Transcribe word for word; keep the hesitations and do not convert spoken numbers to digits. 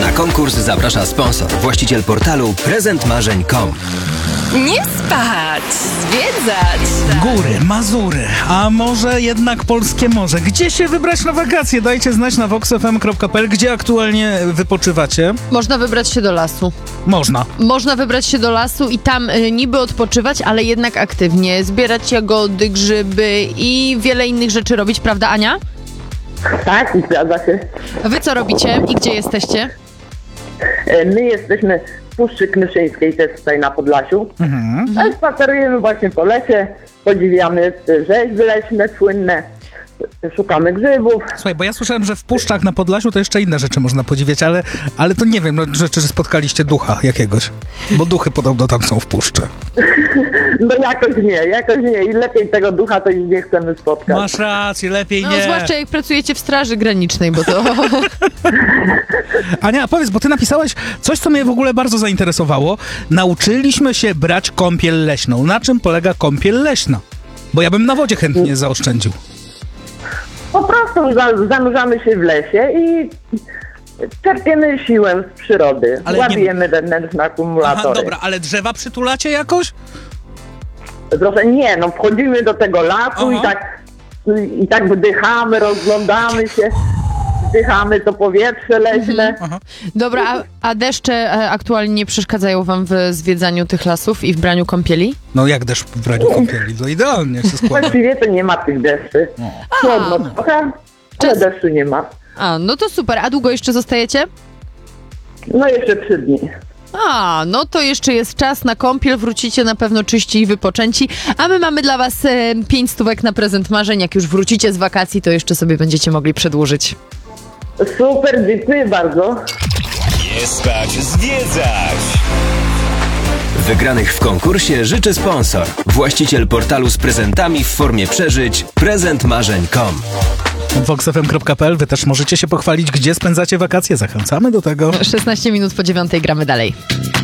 Na konkurs zaprasza sponsor, właściciel portalu prezent marzeń kropka com. Nie spać, zwiedzać. Góry, Mazury, a może jednak polskie morze. Gdzie się wybrać na wakacje? Dajcie znać na vox f m kropka p l. Gdzie aktualnie wypoczywacie? Można wybrać się do lasu. Można. Można wybrać się do lasu i tam y, niby odpoczywać, ale jednak aktywnie. Zbierać jagody, grzyby i wiele innych rzeczy robić, prawda, Ania? Tak, zgadza się. A wy co robicie i gdzie jesteście? E, My jesteśmy w Puszczy Knyszyńskiej, też tutaj na Podlasiu. Mhm. Ale spacerujemy właśnie po lesie, podziwiamy rzeźby leśne słynne, szukamy grzybów. Słuchaj, bo ja słyszałem, że w puszczach na Podlasiu to jeszcze inne rzeczy można podziwiać, ale, ale to nie wiem, no, że, czy spotkaliście ducha jakiegoś. Bo duchy podobno tam są w puszczy. No jakoś nie, jakoś nie i lepiej tego ducha to już nie chcemy spotkać. Masz rację, lepiej No nie. zwłaszcza jak pracujecie w Straży Granicznej, bo to... Ania, powiedz, bo ty napisałeś coś, co mnie w ogóle bardzo zainteresowało. Nauczyliśmy się brać kąpiel leśną. Na czym polega kąpiel leśna? Bo ja bym na wodzie chętnie zaoszczędził. Po prostu za- zanurzamy się w lesie i czerpiemy siłę z przyrody. Ale nie- Ładujemy wewnętrzne akumulatory. Aha, dobra, ale drzewa przytulacie jakoś? Proszę, nie, no wchodzimy do tego lasu Aha. i tak i tak wdychamy, rozglądamy się, wdychamy to powietrze leśne. Aha. Dobra, a, a deszcze e, aktualnie nie przeszkadzają wam w zwiedzaniu tych lasów i w braniu kąpieli? No jak deszcz w braniu kąpieli? To idealnie się składa. Właściwie to nie ma tych deszczy. Chłodno trochę, ale Czas- deszczu nie ma. A, no to super. A długo jeszcze zostajecie? No jeszcze trzy dni. A, no to jeszcze jest czas na kąpiel, wrócicie na pewno czyści i wypoczęci, a my mamy dla was e, pięć stówek na prezent marzeń. Jak już wrócicie z wakacji, to jeszcze sobie będziecie mogli przedłużyć. Super, dziękuję bardzo. Nie spać, zwiedzać! Wygranych w konkursie życzy sponsor, właściciel portalu z prezentami w formie przeżyć prezent marzeń kropka com. vox f m kropka p l. Wy też możecie się pochwalić, gdzie spędzacie wakacje. Zachęcamy do tego. szesnaście minut po dziewiątej gramy dalej.